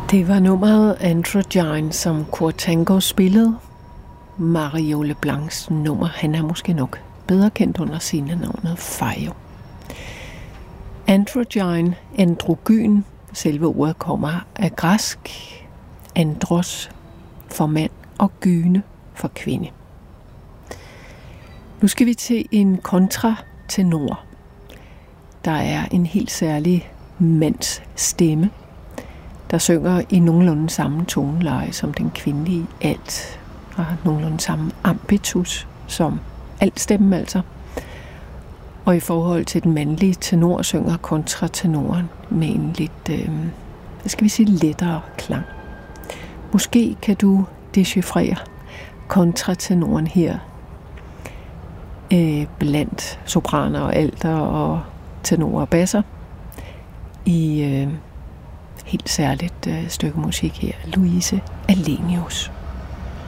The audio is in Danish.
Det var nummeret Androgyne, som Kurt Tango spillede. Mario Leblancs nummer. Han er måske nok bedre kendt under scenenavnet Fayo. Androgyne, androgyn, selve ordet kommer af græsk. Andros for mand og gyne for kvinde. Nu skal vi til en kontratenor. Der er en helt særlig mands stemme, der synger i nogenlunde samme toneleje som den kvindelige alt, og har nogenlunde samme ambitus som altstemmen altså. Og i forhold til den mandlige tenor synger kontratenoren med en lidt, lettere klang. Måske kan du dechiffrere kontratenoren her blandt sopraner og alter og tenorer og basser i helt særligt stykke musik her. Louise Allenius.